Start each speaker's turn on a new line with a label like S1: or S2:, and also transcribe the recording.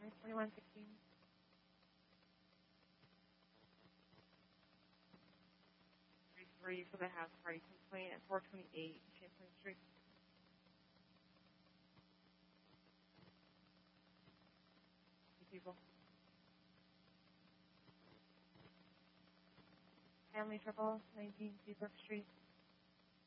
S1: 2116. Three for the house party complaint at 428 Champlain Street. People. Family Trouble, 19 Seabrook Street.